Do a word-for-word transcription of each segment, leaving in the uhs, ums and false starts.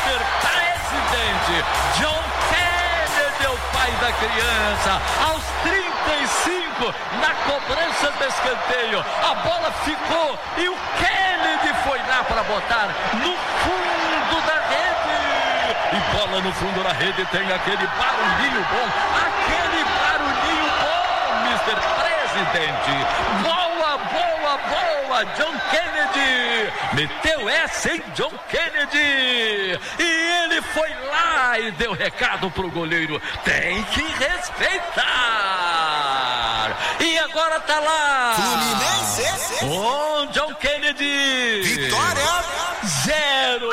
mister Presidente. John Kennedy, o pai da criança, aos trinta e cinco, na cobrança do escanteio, a bola ficou e o Kennedy foi lá para botar no fundo da rede. E bola no fundo da rede, tem aquele barulhinho bom, aquele barulhinho bom, mister Presidente. Boa, boa, boa, John Kennedy. Meteu essa, hein, John Kennedy. E ele foi lá e deu recado pro goleiro. Tem que respeitar. E agora tá lá. Fluminense. Um John Kennedy. Vitória. Zero.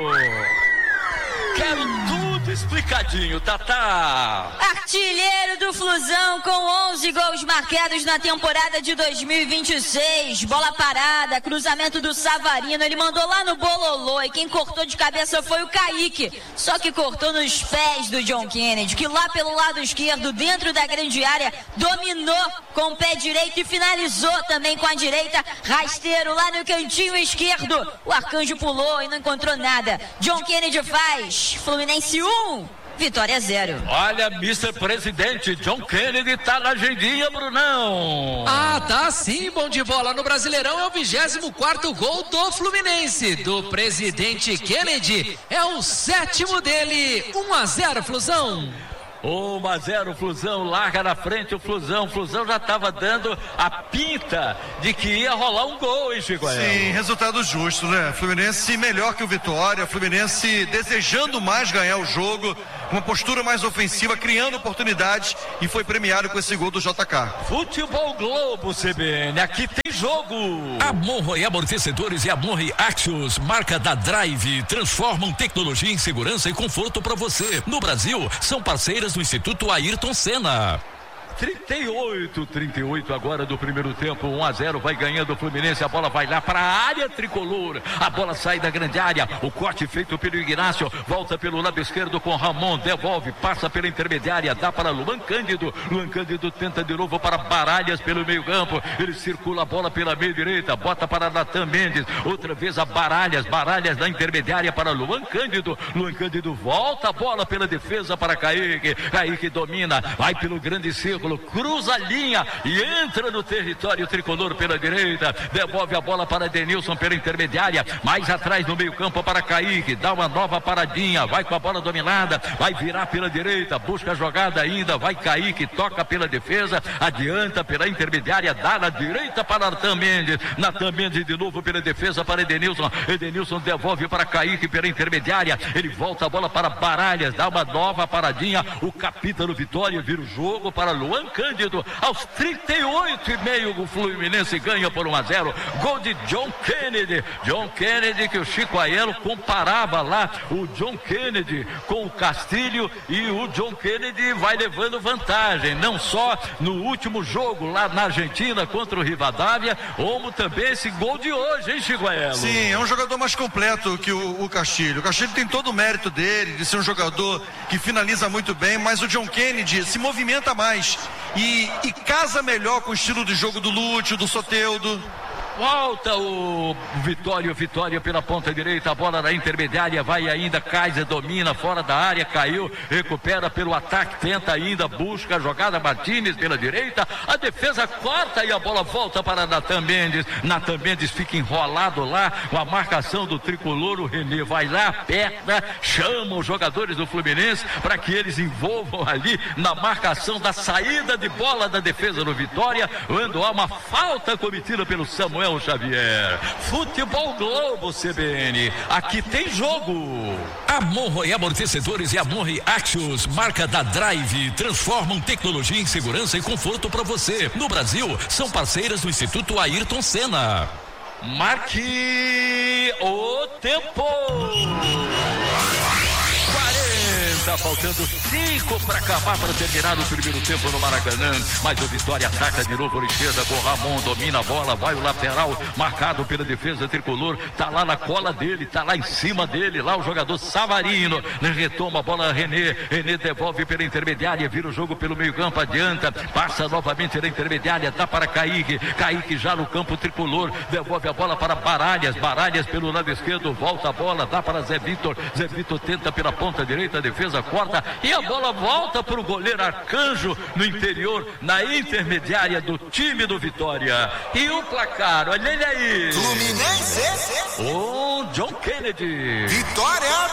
Quero tudo explicadinho, Tatá. Artilheiro do Flusão com onze gols marcados na temporada de dois mil e vinte e seis. Bola parada, cruzamento do Savarino, ele mandou lá no bololô e quem cortou de cabeça foi o Kaique. Só que cortou nos pés do John Kennedy, que lá pelo lado esquerdo, dentro da grande área, dominou com o pé direito e finalizou também com a direita. Rasteiro lá no cantinho esquerdo. O Arcanjo pulou e não encontrou nada. John Kennedy faz. Fluminense um. Vitória zero. Olha, mister Presidente, John Kennedy tá na agendinha, Brunão. Ah, tá sim, bom de bola. No Brasileirão é o vigésimo quarto gol do Fluminense. Do Presidente Kennedy é o sétimo dele. um a zero, Flusão. um a zero, Flusão, larga na frente o Flusão. O Flusão já estava dando a pinta de que ia rolar um gol, hein, Chico? Sim, resultado justo, né? Fluminense melhor que o Vitória, Fluminense desejando mais ganhar o jogo, uma postura mais ofensiva, criando oportunidades e foi premiado com esse gol do J K. Futebol Globo, C B N, aqui tem jogo. A Monroe Amortecedores e a Monroe Axios, marca da Drive, transformam tecnologia em segurança e conforto para você. No Brasil, são parceiras do Instituto Ayrton Senna. trinta e oito, trinta e oito agora do primeiro tempo, um a zero, vai ganhando o Fluminense, a bola vai lá para a área tricolor, a bola sai da grande área, o corte feito pelo Ignacio, volta pelo lado esquerdo com Ramon, devolve, passa pela intermediária, dá para Luan Cândido, Luan Cândido tenta de novo para Baralhas pelo meio campo, ele circula a bola pela meia direita, bota para Natan Mendes, outra vez a Baralhas, Baralhas na intermediária para Luan Cândido, Luan Cândido volta a bola pela defesa para Kaique, Kaique domina, vai pelo grande círculo, cruza a linha e entra no território tricolor pela direita, devolve a bola para Denilson pela intermediária, mais atrás no meio campo para Kaique, dá uma nova paradinha, vai com a bola dominada, vai virar pela direita, busca a jogada ainda, vai Kaique, toca pela defesa, adianta pela intermediária, dá na direita para Natan Mendes, Natan Mendes de novo pela defesa para Edenilson, Edenilson devolve para Kaique pela intermediária, ele volta a bola para Baralhas, dá uma nova paradinha, o capitão Vitória vira o jogo para Luan Cândido, aos trinta e oito e meio o Fluminense ganha por um a zero, gol de John Kennedy, John Kennedy que o Chico Aiello comparava lá o John Kennedy com o Castilho e o John Kennedy vai levando vantagem, não só no último jogo lá na Argentina contra o Rivadavia, como também esse gol de hoje, hein, Chico Aiello? Sim, é um jogador mais completo que o, o Castilho, o Castilho tem todo o mérito dele, de ser um jogador que finaliza muito bem, mas o John Kennedy se movimenta mais e, e casa melhor com o estilo de jogo do Lúcio, do Soteldo. Volta o Vitória, Vitória pela ponta direita, a bola na intermediária, vai ainda, Kaiser domina, fora da área, caiu, recupera pelo ataque, tenta ainda, busca a jogada, Martínez pela direita, a defesa corta e a bola volta para Natan Mendes, Natan Mendes fica enrolado lá, com a marcação do tricolor, o René vai lá, aperta, chama os jogadores do Fluminense para que eles envolvam ali na marcação da saída de bola da defesa do Vitória, quando há uma falta cometida pelo Samuel Xavier. Futebol Globo, C B N, aqui tem jogo. A Monroe Amortecedores e a Monroe Axios, marca da Drive, transformam tecnologia em segurança e conforto para você. No Brasil, são parceiras do Instituto Ayrton Senna. Marque o tempo. quarenta Tá faltando cinco para acabar, para terminar o primeiro tempo no Maracanã. Mas o Vitória ataca de novo a esquerda com o Ramon, domina a bola, vai o lateral, marcado pela defesa tricolor. Tá lá na cola dele, tá lá em cima dele, lá o jogador Savarino. Retoma a bola, René. René devolve pela intermediária, vira o jogo pelo meio campo, adianta, passa novamente na intermediária, dá para Kaique. Kaique já no campo tricolor, devolve a bola para Baralhas. Baralhas pelo lado esquerdo, volta a bola, dá para Zé Vitor. Zé Vitor tenta pela ponta direita, a defesa corta e a bola volta para o goleiro Arcanjo no interior, na intermediária do time do Vitória. E o placar, olha ele aí. Fluminense. O John Kennedy. Vitória.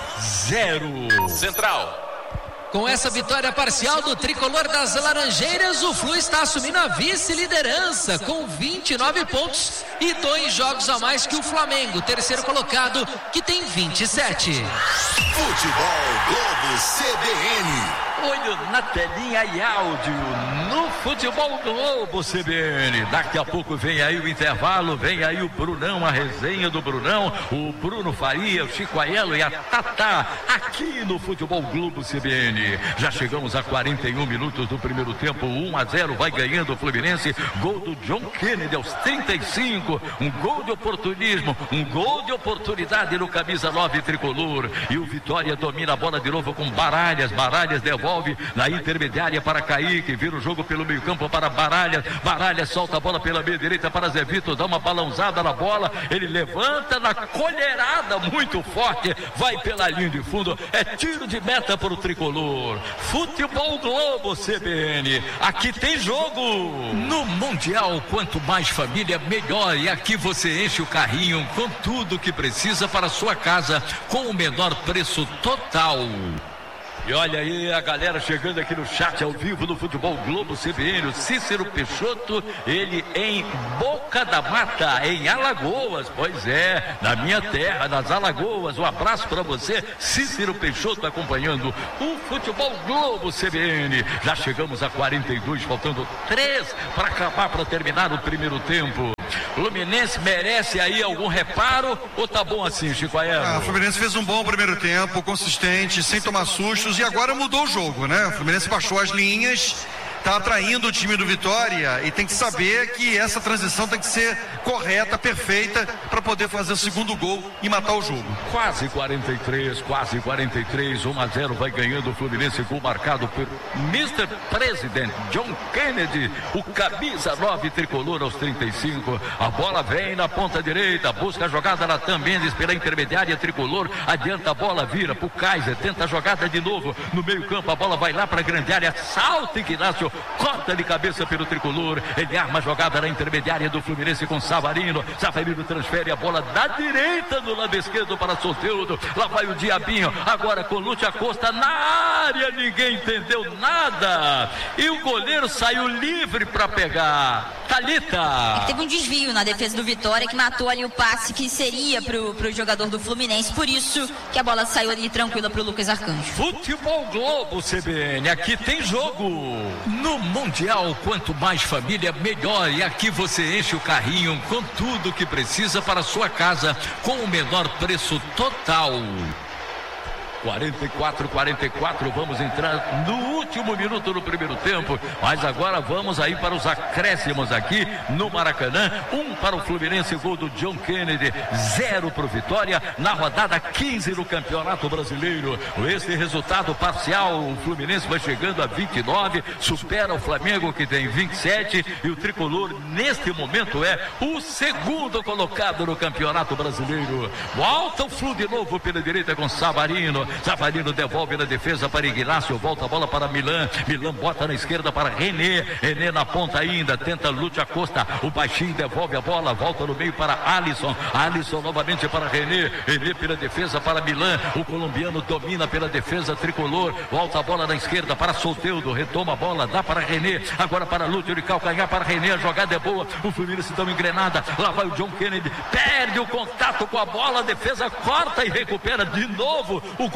Zero. Central. Com essa vitória parcial do tricolor das Laranjeiras, o Flu está assumindo a vice-liderança com vinte e nove pontos e dois jogos a mais que o Flamengo, terceiro colocado, que tem vinte e sete. Futebol Globo C B N. Olho na telinha e áudio no Futebol Globo C B N. Daqui a pouco vem aí o intervalo, vem aí o Brunão, a resenha do Brunão, o Bruno Faria, o Chico Aiello e a Tatá, aqui no Futebol Globo C B N. Já chegamos a quarenta e um minutos do primeiro tempo, um a zero, vai ganhando o Fluminense, gol do John Kennedy aos trinta e cinco, um gol de oportunismo, um gol de oportunidade no camisa nove tricolor, e o Vitória domina a bola de novo com Baralhas. Baralhas devolve na intermediária para Kaique, vira o jogo pelo meio campo para Baralhas. Baralhas solta a bola pela meia direita para Zé Vitor, dá uma balãozada na bola, ele levanta na colherada muito forte, vai pela linha de fundo, é tiro de meta para o tricolor. Futebol Globo C B N, aqui tem jogo. No Mundial, quanto mais família, melhor, e aqui você enche o carrinho com tudo que precisa para a sua casa, com o menor preço total. E olha aí a galera chegando aqui no chat ao vivo do Futebol Globo C B N, o Cícero Peixoto, ele em Boca da Mata, em Alagoas, pois é, na minha terra, nas Alagoas. Um abraço para você, Cícero Peixoto, acompanhando o Futebol Globo C B N. Já chegamos a quarenta e dois, faltando três para acabar, para terminar o primeiro tempo. Fluminense merece aí algum reparo ou tá bom assim, Chico Aiello? Ah, o Fluminense fez um bom primeiro tempo, consistente, sem tomar sustos, e agora mudou o jogo, né? O Fluminense baixou as linhas, tá atraindo o time do Vitória e tem que saber que essa transição tem que ser correta, perfeita, para poder fazer o segundo gol e matar o jogo. Quase quarenta e três, quase quarenta e três, um a zero, vai ganhando o Fluminense, gol marcado por mister President John Kennedy, o camisa nove tricolor aos trinta e cinco. A bola vem na ponta direita, busca a jogada na Tam Mendes pela intermediária tricolor, adianta a bola, vira pro Kaiser, tenta a jogada de novo no meio campo, a bola vai lá para a grande área, salta Ignacio, corta de cabeça pelo tricolor, ele arma a jogada na intermediária do Fluminense com Savarino. Savarino transfere a bola da direita no lado esquerdo para Soteldo, lá vai o Diabinho, agora com Lúcio Acosta na área, ninguém entendeu nada, e o goleiro saiu livre para pegar. Thalita. Teve um desvio na defesa do Vitória que matou ali o passe que seria pro, pro jogador do Fluminense, por isso que a bola saiu ali tranquila pro Lucas Arcanjo. Futebol Globo C B N, aqui tem jogo. No Mundial, quanto mais família, melhor, e aqui você enche o carrinho com tudo que precisa para a sua casa, com o menor preço total. quarenta e quatro, quarenta e quatro, vamos entrar no último minuto do primeiro tempo, mas agora vamos aí para os acréscimos aqui no Maracanã. Um para o Fluminense, gol do John Kennedy, zero para o Vitória, na rodada quinze do Campeonato Brasileiro. Esse resultado parcial, o Fluminense vai chegando a vinte e nove, supera o Flamengo que tem vinte e sete, e o Tricolor neste momento é o segundo colocado no Campeonato Brasileiro. Volta o Flu de novo pela direita com Savarino. Savarino devolve na defesa para Ignacio, volta a bola para Milan, Milan bota na esquerda para René, René na ponta ainda, tenta Lúcio Acosta, o baixinho devolve a bola, volta no meio para Alisson, Alisson novamente para René, René pela defesa para Milan, o colombiano domina pela defesa tricolor, volta a bola na esquerda para Soteldo, retoma a bola, dá para René, agora para Lúcio de calcanhar para René, a jogada é boa, o Fluminense dá uma engrenada, lá vai o John Kennedy, perde o contato com a bola, a defesa corta e recupera de novo o gol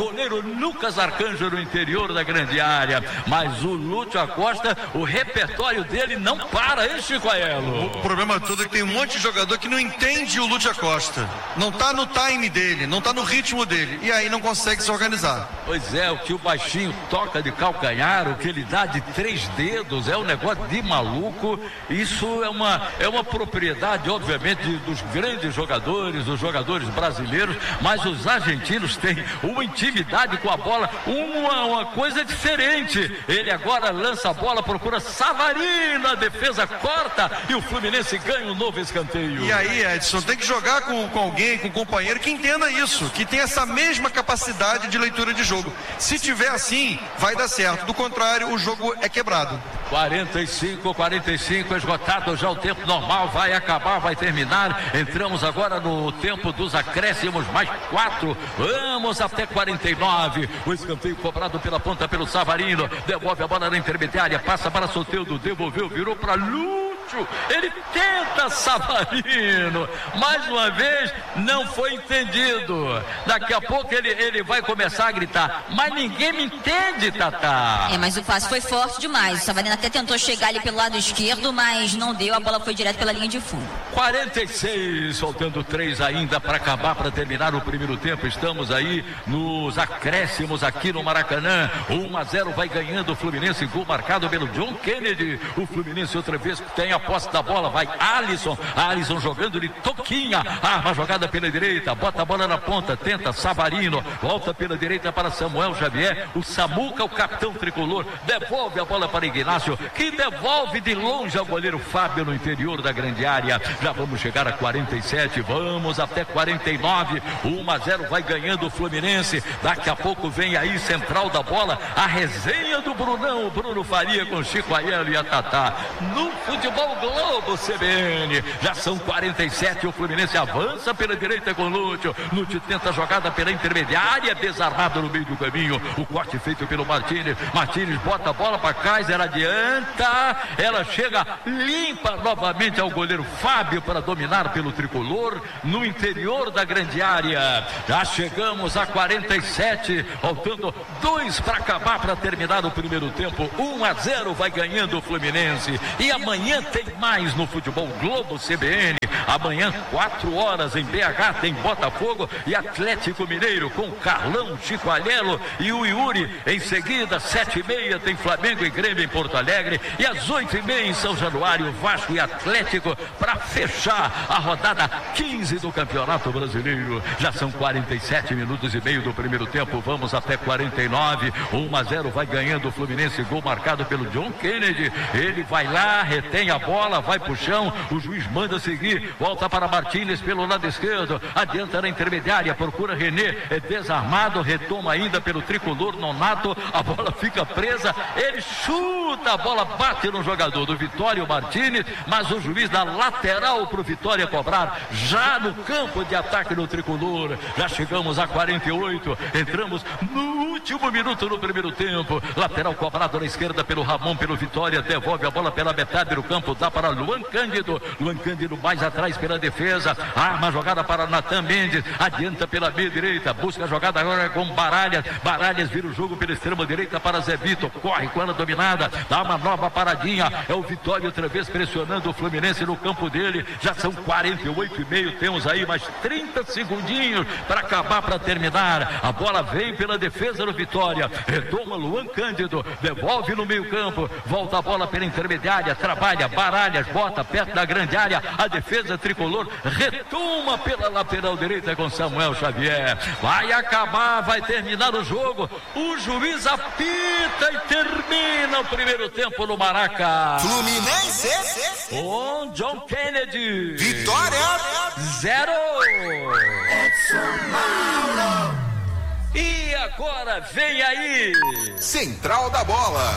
goleiro Lucas Arcanjo no interior da grande área. Mas o Lúcio Acosta, o repertório dele não para, hein, Chico Aiello? O problema todo é que tem um monte de jogador que não entende o Lúcio Acosta. Não tá no time dele, não tá no ritmo dele. E aí não consegue se organizar. Pois é, o que o baixinho toca de calcanhar, o que ele dá de três dedos, é um negócio de maluco. Isso é uma, é uma propriedade, obviamente, dos grandes jogadores, dos jogadores brasileiros, mas os argentinos têm uma intimidade com a bola, uma, uma coisa diferente. Ele agora lança a bola, procura Savarino, a defesa corta e o Fluminense ganha um novo escanteio. E aí, Edson, tem que jogar com, com alguém, com um companheiro que entenda isso, que tem essa mesma capacidade de leitura de jogo. Se tiver assim, vai dar certo. Do contrário, o jogo é quebrado. quarenta e cinco, quarenta e cinco, esgotado já o tempo normal, vai acabar, vai terminar. Entramos agora no tempo dos acréscimos, mais quatro. Vamos até quarenta e nove. O escanteio cobrado pela ponta pelo Savarino. Devolve a bola na intermediária, passa para Soteldo, devolveu, virou para Lúcio. Ele tenta Savarino. Mais uma vez, não foi entendido. Daqui a pouco ele, ele vai começar a gritar. Mas ninguém me entende, Tatá. É, mas o passe foi forte demais. O Savarino até tentou chegar ali pelo lado esquerdo, mas não deu. A bola foi direto pela linha de fundo. quarenta e seis, faltando três ainda para acabar, para terminar o primeiro tempo. Estamos aí nos acréscimos aqui no Maracanã. um a zero vai ganhando o Fluminense. Gol marcado pelo John Kennedy. O Fluminense outra vez tem a posse da bola. Vai Alisson. Alisson jogando de toquinha. Arma jogada pela direita. Bota a bola na ponta. Tenta Savarino. Volta pela direita para Samuel Xavier. O Samuca, o capitão tricolor. Devolve a bola para Ignacio, que devolve de longe ao goleiro Fábio no interior da grande área. Já vamos chegar a quarenta e sete. Vamos até quarenta e nove. um a zero vai ganhando o Fluminense. Daqui a pouco vem aí central da bola. A resenha do Brunão. O Bruno Faria com Chico Aiello e a Tatá. No Futebol Globo C B N. Já são quarenta e sete. O Fluminense avança pela direita com Lúcio. Lúcio tenta a jogada pela intermediária. Desarmado no meio do caminho. O corte feito pelo Martínez. Martínez bota a bola para Kaiser. Adianta. Ela chega limpa novamente ao goleiro Fábio para dominar pelo tricolor no interior da grande área. Já chegamos a quarenta e sete. Faltando dois para acabar, para terminar o primeiro tempo. um a zero vai ganhando o Fluminense. E amanhã tem mais no Futebol Globo C B N. Amanhã, quatro horas em B H, tem Botafogo e Atlético Mineiro com Carlão, Chico Aiello e o Yuri. Em seguida, sete e meia, tem Flamengo e Grêmio em Porto Alegre. E às oito e meia em São Januário, Vasco e Atlético para fechar a rodada quinze do Campeonato Brasileiro. Já são quarenta e sete minutos e meio do primeiro tempo. Vamos até quarenta e nove. um a zero vai ganhando o Fluminense. Gol marcado pelo John Kennedy. Ele vai lá, retém a bola, vai pro chão. O juiz manda seguir. Volta para Martínez pelo lado esquerdo. Adianta na intermediária. Procura René. É desarmado. Retoma ainda pelo tricolor Nonato. A bola fica presa. Ele chuta. A bola bate no jogador do Vitório Martínez. Mas o juiz dá lateral pro Vitória cobrar. Já no campo de ataque do tricolor. Já chegamos a quarenta e oito. Entramos no último minuto do primeiro tempo. Lateral cobrado na esquerda pelo Ramon, pelo Vitória. Devolve a bola pela metade do campo. Dá para Luan Cândido. Luan Cândido mais atrás pela defesa. Arma jogada para Natan Mendes. Adianta pela meia direita. Busca a jogada agora com Baralhas. Baralhas vira o jogo pela extrema direita para Zé Vitor. Corre com ela dominada. Dá uma nova paradinha. É o Vitória outra vez pressionando o Fluminense no campo dele. Já são quarenta e oito e meio. Temos aí mais trinta segundinhos para acabar, para terminar. A bola vem pela defesa do Vitória. Retoma Luan Cândido. Devolve no meio campo. Volta a bola pela intermediária. Trabalha Baralhas. Bota perto da grande área. A defesa tricolor retoma pela lateral direita com Samuel Xavier. Vai acabar, vai terminar o jogo. O juiz apita e termina o primeiro tempo no Maraca. Fluminense Com John Kennedy. Vitória Zero. E agora vem aí Central da Bola.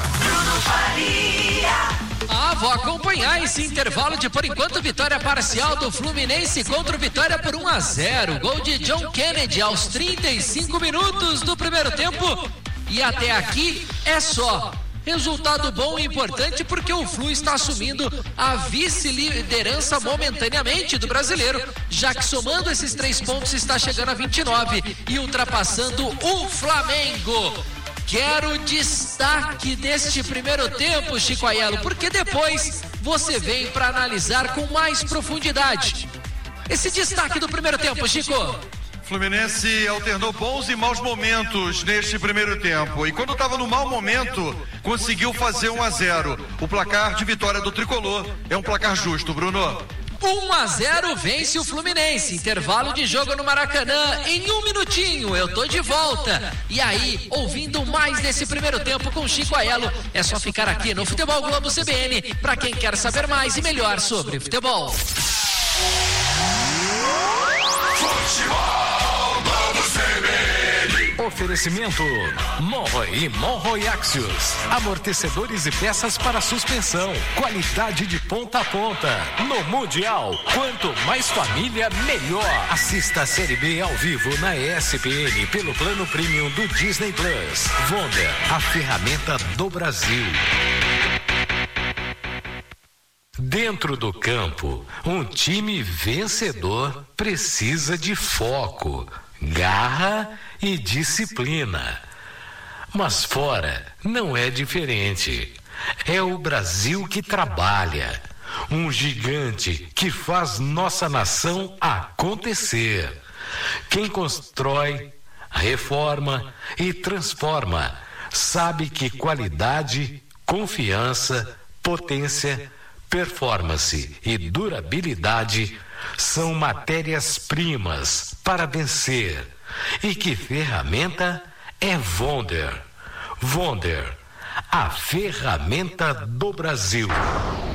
Ah, vou acompanhar esse intervalo de, por enquanto, vitória parcial do Fluminense contra o Vitória por um a zero. Gol de John Kennedy aos trinta e cinco minutos do primeiro tempo. E até aqui é só. Resultado bom e importante porque o Flu está assumindo a vice-liderança momentaneamente do brasileiro, já que somando esses três pontos está chegando a vinte e nove e ultrapassando o Flamengo. Quero destaque deste primeiro tempo, Chico Aiello, porque depois você vem para analisar com mais profundidade. Esse destaque do primeiro tempo, Chico. Fluminense alternou bons e maus momentos neste primeiro tempo. E quando estava no mau momento, conseguiu fazer um a zero. O placar de vitória do Tricolor é um placar justo, Bruno. um a zero vence o Fluminense. Intervalo de jogo no Maracanã. Em um minutinho eu tô de volta. E aí, ouvindo mais desse primeiro tempo com Chico Aiello, é só ficar aqui no Futebol Globo C B N para quem quer saber mais e melhor sobre futebol. Futebol Globo C B N. Oferecimento Monroe e Monroe Axios. Amortecedores e peças para suspensão. Qualidade de ponta a ponta. No Mundial, quanto mais família, melhor. Assista a Série B ao vivo na E S P N pelo plano premium do Disney Plus. Wonder, a ferramenta do Brasil. Dentro do campo, um time vencedor precisa de foco, garra e disciplina. Mas fora não é diferente. É o Brasil que trabalha, um gigante que faz nossa nação acontecer. Quem constrói, reforma e transforma sabe que qualidade, confiança, potência, performance e durabilidade são matérias-primas para vencer. E que ferramenta é Wonder? Wonder, a ferramenta do Brasil.